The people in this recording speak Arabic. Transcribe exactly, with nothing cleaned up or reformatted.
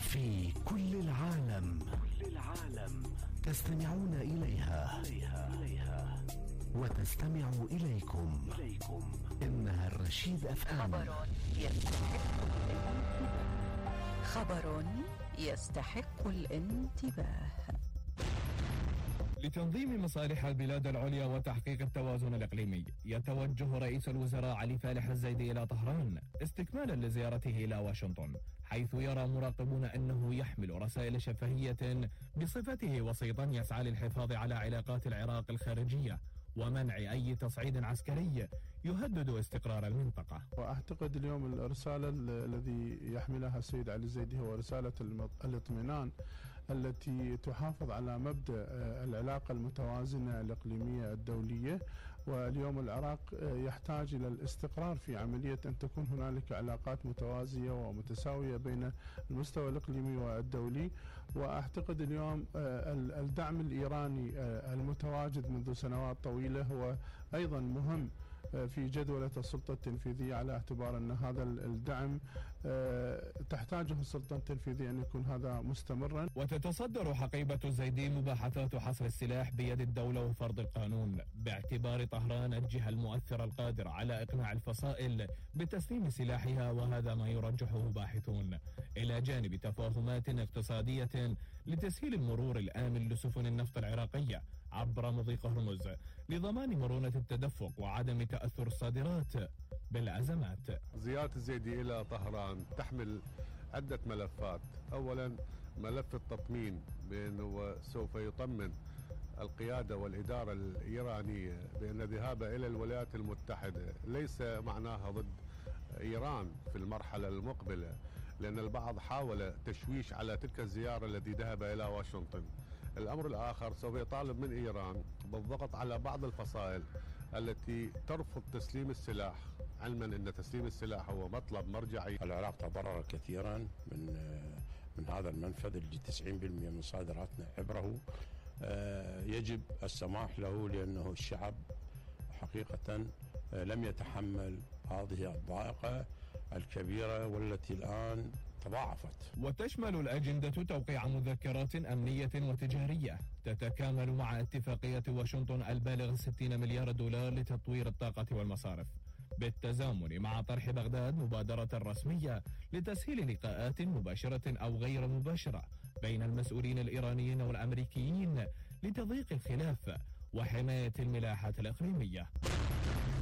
في كل العالم كل العالم تستمعون إليها إليها وتستمع إليكم إليكم إنها الرشيد أف أم. خبر يستحق الانتباه. لتنظيم مصالح البلاد العليا وتحقيق التوازن الإقليمي، يتوجه رئيس الوزراء علي فالح الزيدي إلى طهران استكمالا لزيارته إلى واشنطن، حيث يرى مراقبون أنه يحمل رسائل شفهية بصفته وسيطا يسعى للحفاظ على علاقات العراق الخارجية ومنع أي تصعيد عسكري يهدد استقرار المنطقة. وأعتقد اليوم الرسالة الذي يحملها السيد علي الزيدي هو رسالة الاطمئنان التي تحافظ على مبدأ العلاقة المتوازنة الإقليمية الدولية. واليوم العراق يحتاج إلى الاستقرار في عملية أن تكون هنالك علاقات متوازية ومتساوية بين المستوى الإقليمي والدولي. وأعتقد اليوم الدعم الإيراني المتواجد منذ سنوات طويلة هو أيضا مهم في جدولة السلطة التنفيذية، على اعتبار أن هذا الدعم تحتاجه السلطة التنفيذية أن يكون هذا مستمرا. وتتصدر حقيبة الزيدي مباحثات حصر السلاح بيد الدولة وفرض القانون، باعتبار طهران الجهة المؤثرة القادرة على إقناع الفصائل بتسليم سلاحها، وهذا ما يرجحه باحثون، إلى جانب تفاهمات اقتصادية لتسهيل المرور الآمن لسفن النفط العراقية عبر مضيق هرمز لضمان مرونة التدفق وعدم تأثر الصادرات بالأزمات. زيارة الزيدي إلى طهران تحمل عدة ملفات. أولا ملف التطمين بأنه سوف يطمن القيادة والإدارة الإيرانية بأن ذهابها إلى الولايات المتحدة ليس معناها ضد إيران في المرحلة المقبلة، لأن البعض حاول تشويش على تلك الزيارة التي ذهب إلى واشنطن. الأمر الآخر سوف يطالب من إيران بالضغط على بعض الفصائل التي ترفض تسليم السلاح، علما أن تسليم السلاح هو مطلب مرجعي. العراق تضرر كثيرا من من هذا المنفذ اللي تسعين بالمئة من صادراتنا عبره. يجب السماح له لأنه الشعب حقيقة لم يتحمل هذه الضائقة الكبيرة والتي الآن تضاعفت. وتشمل الأجندة توقيع مذكرات أمنية وتجارية تتكامل مع اتفاقية واشنطن البالغ ستين مليار دولار لتطوير الطاقة والمصارف، بالتزامن مع طرح بغداد مبادرة رسمية لتسهيل لقاءات مباشرة أو غير مباشرة بين المسؤولين الإيرانيين والأمريكيين لتضييق الخلاف وحماية الملاحة الإقليمية.